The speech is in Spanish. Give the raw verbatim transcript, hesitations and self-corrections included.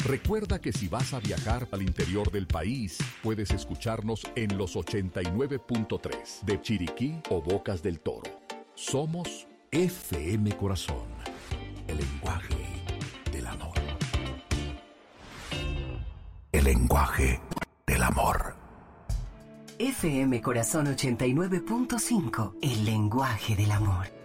Recuerda que si vas a viajar al interior del país, puedes escucharnos en los ochenta y nueve punto tres de Chiriquí o Bocas del Toro. Somos F M Corazón, el lenguaje del amor. El lenguaje del amor. F M Corazón ochenta y nueve punto cinco, el lenguaje del amor.